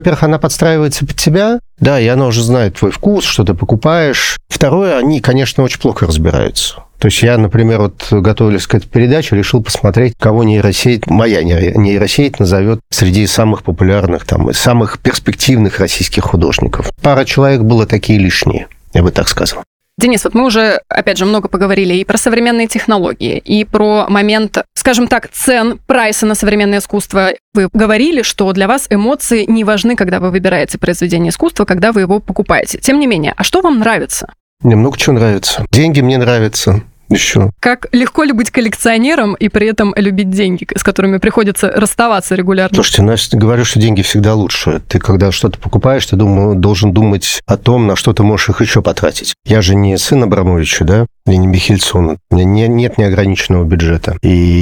Во-первых, она подстраивается под тебя, да, и она уже знает твой вкус, что ты покупаешь. Второе, они, конечно, очень плохо разбираются. То есть я, например, вот готовясь к этой передаче, решил посмотреть, кого моя нейросеть назовет среди самых популярных, и самых перспективных российских художников. Пара человек было такие лишние, я бы так сказал. Денис, вот мы уже, опять же, много поговорили и про современные технологии, и про момент, скажем так, цен, прайса на современное искусство. Вы говорили, что для вас эмоции не важны, когда вы выбираете произведение искусства, когда вы его покупаете. Тем не менее, а что вам нравится? Мне много чего нравится. Деньги мне нравятся. Еще. Как легко ли быть коллекционером и при этом любить деньги, с которыми приходится расставаться регулярно? Слушайте, я говорю, что деньги всегда лучше. Ты, когда что-то покупаешь, ты должен думать о том, на что ты можешь их еще потратить. Я же не сын Абрамовича, да, или не Михельсона. У меня нет неограниченного бюджета.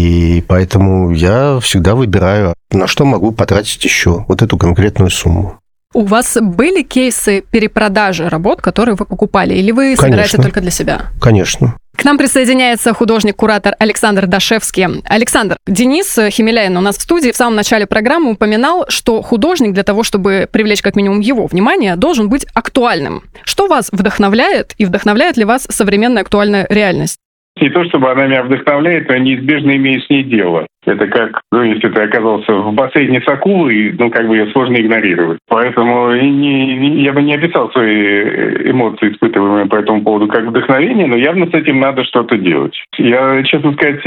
И поэтому я всегда выбираю, на что могу потратить еще вот эту конкретную сумму. У вас были кейсы перепродажи работ, которые вы покупали, или вы собираете только для себя? Конечно. К нам присоединяется художник-куратор Александр Дашевский. Александр, Денис Хемеляин у нас в студии в самом начале программы упоминал, что художник для того, чтобы привлечь как минимум его внимание, должен быть актуальным. Что вас вдохновляет и вдохновляет ли вас современная актуальная реальность? Не то, чтобы она меня вдохновляет, но я неизбежно имею с ней дело. Это как, если ты оказался в бассейне с акулой, ее сложно игнорировать. Поэтому я бы не описал свои эмоции, испытываемые по этому поводу, как вдохновение, но явно с этим надо что-то делать. Я, честно сказать,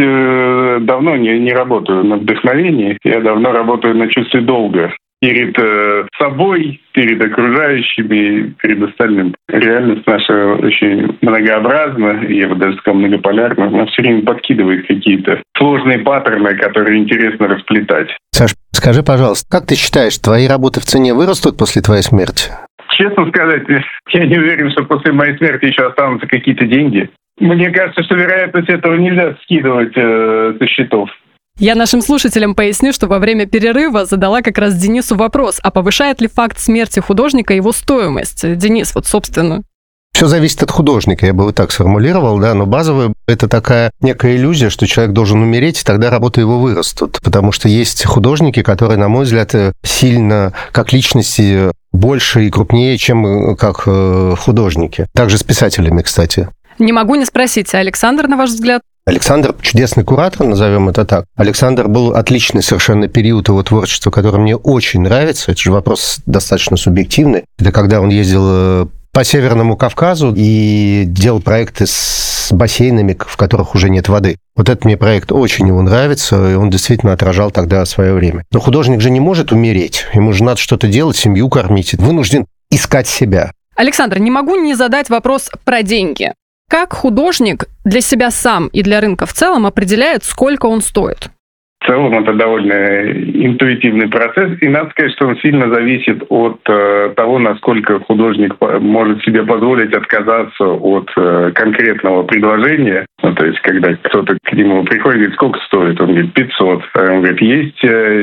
давно не работаю на вдохновении, я давно работаю на чувстве долга. Перед собой, перед окружающими, перед остальным. Реальность наша очень многообразна, я бы даже сказал многополярна. Она все время подкидывает какие-то сложные паттерны, которые интересно расплетать. Саш, скажи, пожалуйста, как ты считаешь, твои работы в цене вырастут после твоей смерти? Честно сказать, я не уверен, что после моей смерти еще останутся какие-то деньги. Мне кажется, что вероятность этого нельзя скидывать со счетов. Я нашим слушателям поясню, что во время перерыва задала как раз Денису вопрос, а повышает ли факт смерти художника его стоимость? Денис, собственно. Все зависит от художника, я бы вот так сформулировал, да, но базовая это такая некая иллюзия, что человек должен умереть, и тогда работы его вырастут. Потому что есть художники, которые, на мой взгляд, сильно как личности больше и крупнее, чем как художники. Также с писателями, кстати. Не могу не спросить, Александр, на ваш взгляд? Александр – чудесный куратор, назовем это так. Александр был отличный совершенно период его творчества, который мне очень нравится. Это же вопрос достаточно субъективный. Это когда он ездил по Северному Кавказу и делал проекты с бассейнами, в которых уже нет воды. Вот этот мне проект очень ему нравится, и он действительно отражал тогда свое время. Но художник же не может умереть. Ему же надо что-то делать, семью кормить. Вынужден искать себя. Александр, не могу не задать вопрос про деньги. Как художник для себя сам и для рынка в целом определяет, сколько он стоит? В целом это довольно интуитивный процесс, и надо сказать, что он сильно зависит от того, насколько художник может себе позволить отказаться от конкретного предложения. То есть, когда кто-то к нему приходит и говорит, сколько стоит? Он говорит, 500. А он говорит, есть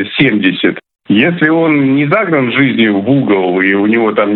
70. Если он не загнан жизнью в угол, и у него там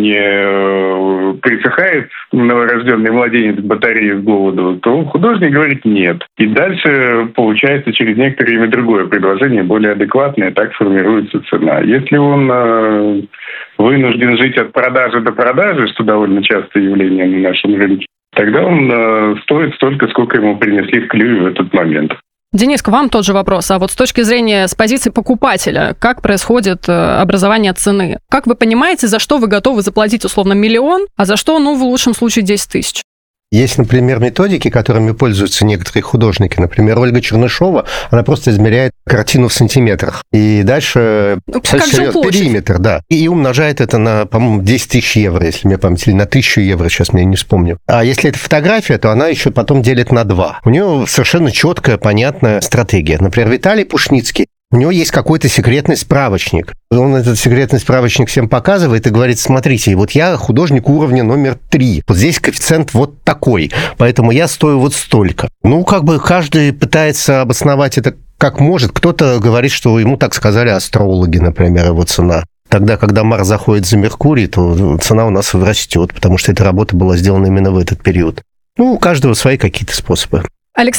не присыхает новорожденный младенец батареи с голоду, то художник говорит нет. И дальше получается через некоторое время другое предложение, более адекватное, так формируется цена. Если он вынужден жить от продажи до продажи, что довольно частое явление на нашем рынке, тогда он стоит столько, сколько ему принесли в клюве в этот момент. Денис, к вам тот же вопрос. А с точки зрения, с позиции покупателя, как происходит образование цены? Как вы понимаете, за что вы готовы заплатить условно 1 миллион, а за что, в лучшем случае, 10 тысяч? Есть, например, методики, которыми пользуются некоторые художники. Например, Ольга Чернышова, она просто измеряет картину в сантиметрах. И дальше периметр, да. И умножает это на, по-моему, 10 тысяч евро, если мне память, или на 1000 евро, сейчас я не вспомню. А если это фотография, то она еще потом делит на 2. У нее совершенно четкая, понятная стратегия. Например, Виталий Пушницкий, у него есть какой-то секретный справочник. Он этот секретный справочник всем показывает и говорит, смотрите, я художник уровня номер 3. Здесь коэффициент вот такой, поэтому я стою вот столько. Каждый пытается обосновать это как может. Кто-то говорит, что ему так сказали астрологи, например, его цена. Тогда, когда Марс заходит за Меркурий, то цена у нас растет, потому что эта работа была сделана именно в этот период. У каждого свои какие-то способы. Александр,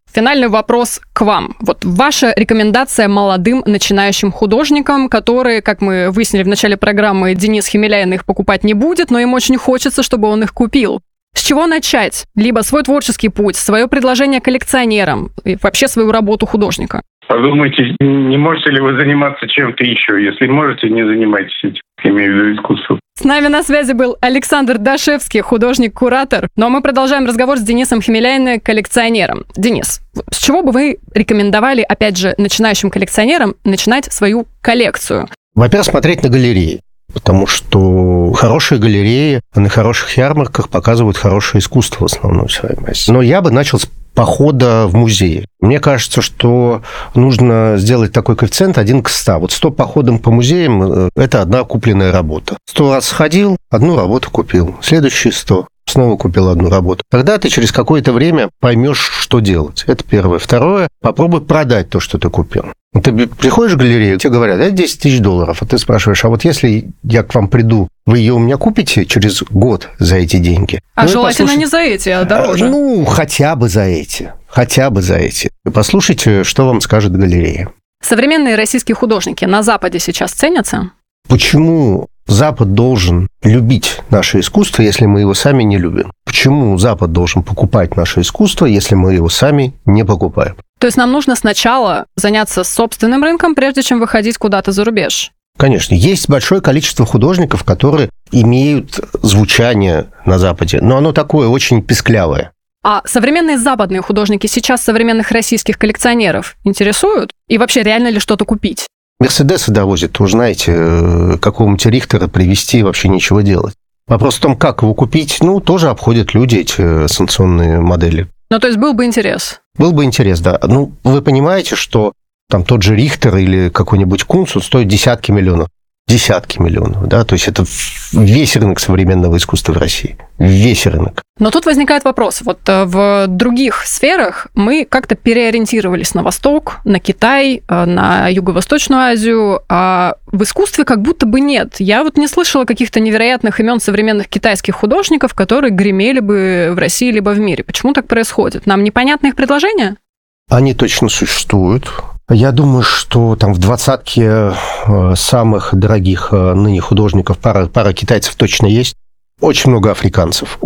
Финальный вопрос к вам. Вот ваша рекомендация молодым начинающим художникам, которые, как мы выяснили в начале программы, Денис Хемеляин их покупать не будет, но им очень хочется, чтобы он их купил. С чего начать? Либо свой творческий путь, свое предложение коллекционерам и вообще свою работу художника? Подумайте, не можете ли вы заниматься чем-то еще? Если можете, не занимайтесь этим, имею в виду искусством. С нами на связи был Александр Дашевский, художник-куратор. Ну а мы продолжаем разговор с Денисом Хемеляиным, коллекционером. Денис, с чего бы вы рекомендовали, опять же, начинающим коллекционерам начинать свою коллекцию? Во-первых, смотреть на галереи. Потому что хорошие галереи на хороших ярмарках показывают хорошее искусство в основном в своей массе. Но я бы начал с похода в музей. Мне кажется, что нужно сделать такой коэффициент 1 к 100. Вот 100 походом по музеям – это одна купленная работа. 100 раз сходил, одну работу купил. Следующие 100 снова купил одну работу. Тогда ты через какое-то время поймешь, что делать. Это первое. Второе – попробуй продать то, что ты купил. Ты приходишь в галерею, тебе говорят, это $10 000, а ты спрашиваешь, а вот если я к вам приду, вы ее у меня купите через год за эти деньги? А желательно не за эти, а дороже. Ну, хотя бы за эти. Послушайте, что вам скажет галерея. Современные российские художники на Западе сейчас ценятся? Почему Запад должен любить наше искусство, если мы его сами не любим? Почему Запад должен покупать наше искусство, если мы его сами не покупаем? То есть нам нужно сначала заняться собственным рынком, прежде чем выходить куда-то за рубеж? Конечно. Есть большое количество художников, которые имеют звучание на Западе, но оно такое очень песклявое. А современные западные художники сейчас современных российских коллекционеров интересуют? И вообще, реально ли что-то купить? Мерседесы довозят, вы знаете, какого-нибудь Рихтера привезти вообще нечего делать. Вопрос в том, как его купить, тоже обходят люди эти санкционные модели. Ну, то есть был бы интерес? Был бы интерес, да. Вы понимаете, что там тот же Рихтер или какой-нибудь Кунц стоит десятки миллионов, да, то есть это весь рынок современного искусства в России, весь рынок. Но тут возникает вопрос, вот в других сферах мы как-то переориентировались на Восток, на Китай, на Юго-Восточную Азию, а в искусстве как будто бы нет. Я вот не слышала каких-то невероятных имен современных китайских художников, которые гремели бы в России либо в мире. Почему так происходит? Нам непонятны их предложения? Они точно существуют. Я думаю, что там в 20-ке самых дорогих ныне художников пара китайцев точно есть. Очень много африканцев,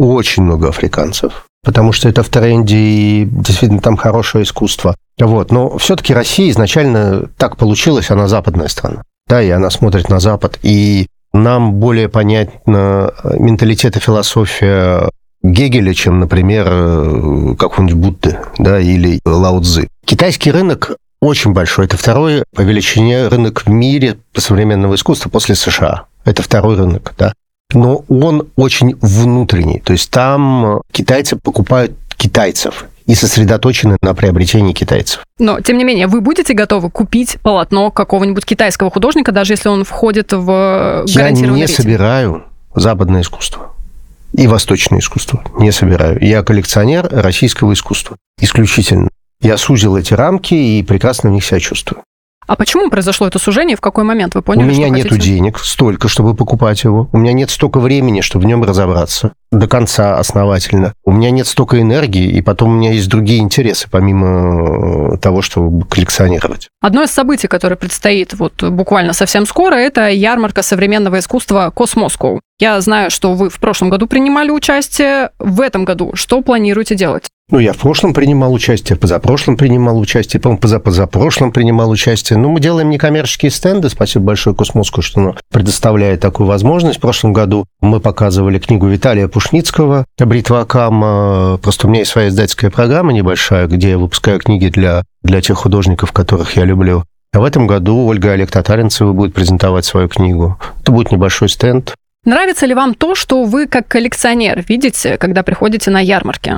потому что это в тренде, и действительно там хорошее искусство. Вот. Но все-таки Россия изначально так получилась, она западная страна. Да, и она смотрит на Запад, и нам более понятна менталитет и философия Гегеля, чем, например, какого-нибудь Будды, да, или Лао Цзы. Китайский рынок очень большой. Это второй по величине рынок в мире по современному искусству после США. Это второй рынок, да. Но он очень внутренний. То есть там китайцы покупают китайцев и сосредоточены на приобретении китайцев. Но, тем не менее, вы будете готовы купить полотно какого-нибудь китайского художника, даже если он входит в гарантированный рейтинг? Я не собираю западное искусство и восточное искусство. Не собираю. Я коллекционер российского искусства. Исключительно. Я сузил эти рамки и прекрасно в них себя чувствую. А почему произошло это сужение? В какой момент вы поняли, что хотите? У меня нету денег столько, чтобы покупать его. У меня нет столько времени, чтобы в нем разобраться до конца основательно. У меня нет столько энергии, и потом у меня есть другие интересы, помимо того, чтобы коллекционировать. Одно из событий, которое предстоит вот буквально совсем скоро, это ярмарка современного искусства Космоскоу. Я знаю, что вы в прошлом году принимали участие. В этом году что планируете делать? Я в прошлом принимал участие, позапрошлом принимал участие, по-моему, позапрошлом принимал участие. Мы делаем некоммерческие стенды. Спасибо большое Космоску, что оно предоставляет такую возможность. В прошлом году мы показывали книгу Виталия Пушницкого «Бритва Акама». Просто у меня есть своя издательская программа небольшая, где я выпускаю книги для тех художников, которых я люблю. А в этом году Ольга Олег Татаринцева будет презентовать свою книгу. Это будет небольшой стенд. Нравится ли вам то, что вы как коллекционер видите, когда приходите на ярмарки?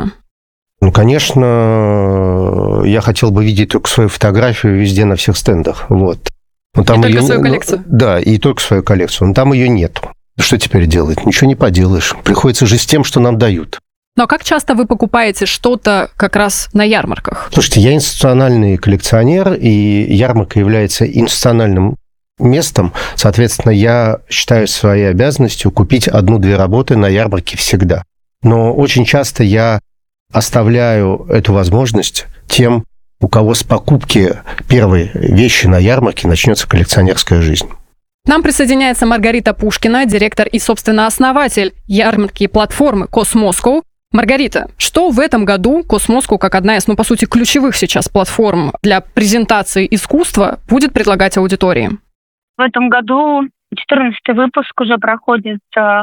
Конечно, я хотел бы видеть только свою фотографию везде на всех стендах. Вот. Но там и только свою коллекцию? Да, и только свою коллекцию. Но там ее нет. Что теперь делать? Ничего не поделаешь. Приходится жить с тем, что нам дают. Но как часто вы покупаете что-то как раз на ярмарках? Слушайте, я институциональный коллекционер, и ярмарка является институциональным местом. Соответственно, я считаю своей обязанностью купить 1-2 работы на ярмарке всегда. Но очень часто я оставляю эту возможность тем, у кого с покупки первой вещи на ярмарке начнется коллекционерская жизнь. К нам присоединяется Маргарита Пушкина, директор и, собственно, основатель ярмарки и платформы COS.Moscow. Маргарита, что в этом году COS.Moscow, как одна из, по сути, ключевых сейчас платформ для презентации искусства, будет предлагать аудитории? В этом году 14-й выпуск уже проходит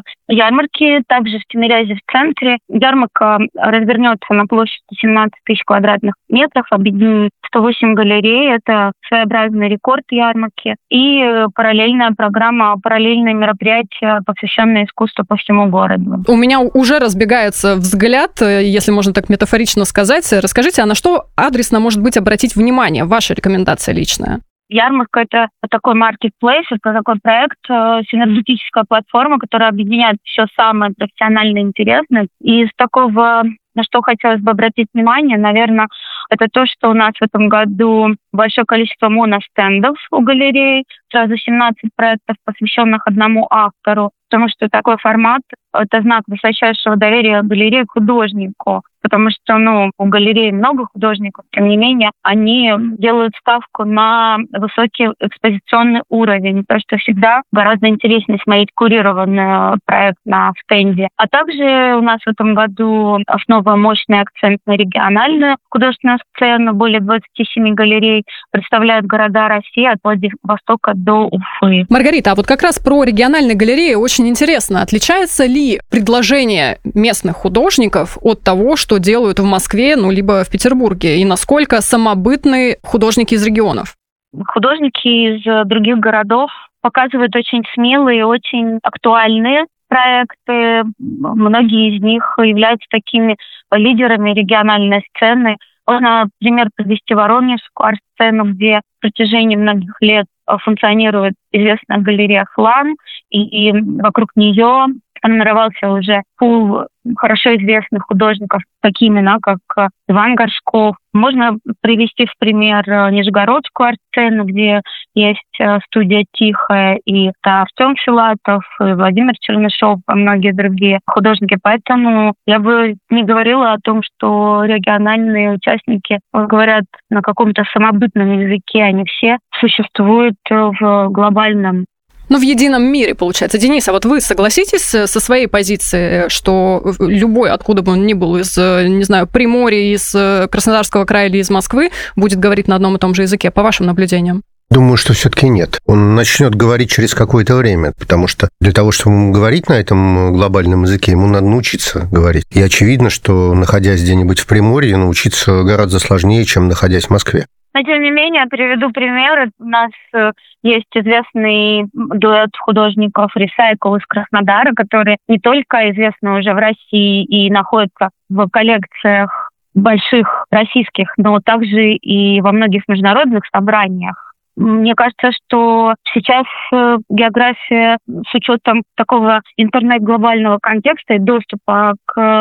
ярмарки, также в Тимирязе в центре. Ярмарка развернется на площади 17 тысяч квадратных метров, объединит 108 галерей. Это своеобразный рекорд ярмарки. И параллельная программа, параллельные мероприятия, посвященные искусству по всему городу. У меня уже разбегается взгляд, если можно так метафорично сказать. Расскажите, а на что адресно, может быть, обратить внимание? Ваша рекомендация личная. Ярмарка – это такой маркетплейс, это такой проект, синергетическая платформа, которая объединяет все самое профессиональное и интересное. И из такого, на что хотелось бы обратить внимание, наверное, это то, что у нас в этом году большое количество моностендов у галерей, сразу 17 проектов, посвященных одному автору, потому что такой формат – это знак высочайшего доверия галереи к художнику. Потому что, у галереи много художников, тем не менее, они делают ставку на высокий экспозиционный уровень, потому что всегда гораздо интереснее смотреть курированный проект на стенде. А также у нас в этом году основа мощный акцент на региональную художественную сцену. Более 27 галерей представляют города России от Владивостока до Уфы. Маргарита, а вот как раз про региональные галереи очень интересно. Отличается ли предложение местных художников от того, что делают в Москве, либо в Петербурге, и насколько самобытны художники из регионов? Художники из других городов показывают очень смелые и очень актуальные проекты. Многие из них являются такими лидерами региональной сцены. Можно, например, привести Воронежскую арт-сцену, где в протяжении многих лет функционирует известная галерея «Хлам», и вокруг нее формировался уже пул хорошо известных художников, такие имена, как Иван Горшков. Можно привести в пример Нижегородскую арт-сцену, где есть студия «Тихая», и это Артем Филатов, и Владимир Чернышов, и многие другие художники. Поэтому я бы не говорила о том, что региональные участники говорят на каком-то самобытном языке, они все существуют в глобальном. В едином мире, получается. Денис, а вот вы согласитесь со своей позицией, что любой, откуда бы он ни был, из, Приморья, из Краснодарского края или из Москвы, будет говорить на одном и том же языке, по вашим наблюдениям? Думаю, что все-таки нет. Он начнет говорить через какое-то время, потому что для того, чтобы говорить на этом глобальном языке, ему надо научиться говорить. И очевидно, что, находясь где-нибудь в Приморье, научиться гораздо сложнее, чем находясь в Москве. Но, тем не менее, приведу пример. У нас есть известный дуэт художников Recycle из Краснодара, которые не только известны уже в России и находятся в коллекциях больших российских, но также и во многих международных собраниях. Мне кажется, что сейчас география с учетом такого интернет-глобального контекста и доступа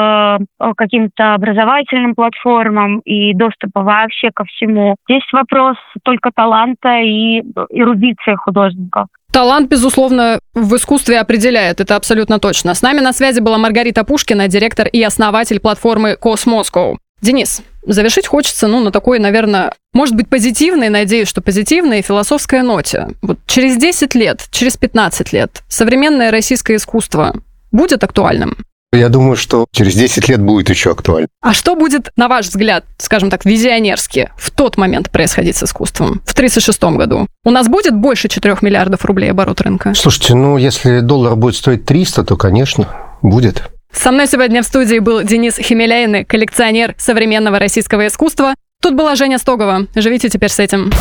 к каким-то образовательным платформам и доступа вообще ко всему, здесь вопрос только таланта и эрудиции художников. Талант, безусловно, в искусстве определяет, это абсолютно точно. С нами на связи была Маргарита Пушкина, директор и основатель платформы COS.Moscow. Денис, завершить хочется, на такой, наверное, может быть, позитивной, надеюсь, что позитивной философской ноте. Вот через 10 лет, через 15 лет современное российское искусство будет актуальным? Я думаю, что через 10 лет будет еще актуально. А что будет, на ваш взгляд, скажем так, визионерски в тот момент происходить с искусством, в 1936 году? У нас будет больше 4 миллиардов рублей оборот рынка? Слушайте, если доллар будет стоить 300, то, конечно, будет. Со мной сегодня в студии был Денис Хемеляйный, коллекционер современного российского искусства. Тут была Женя Стогова. Живите теперь с этим.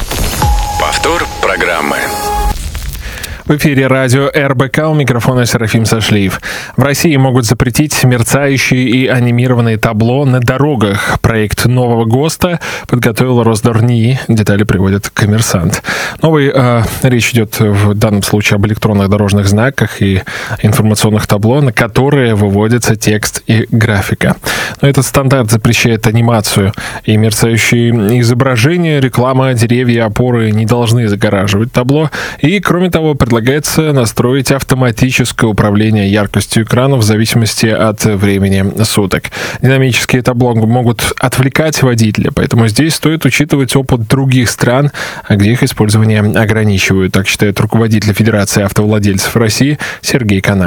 Повтор программы. В эфире радио РБК, у микрофона Серафим Сашлиев. В России могут запретить мерцающие и анимированные табло на дорогах. Проект нового ГОСТа подготовил Росдор-НИИ. Детали приводит «Коммерсант». Речь идет в данном случае об электронных дорожных знаках и информационных табло, на которые выводится текст и графика. Но этот стандарт запрещает анимацию и мерцающие изображения. Реклама, деревья, опоры не должны загораживать табло. И, кроме того, предлагает предлагается настроить автоматическое управление яркостью экрана в зависимости от времени суток. Динамические табло могут отвлекать водителя, поэтому здесь стоит учитывать опыт других стран, где их использование ограничивают. Так считает руководитель Федерации автовладельцев России Сергей Канаев.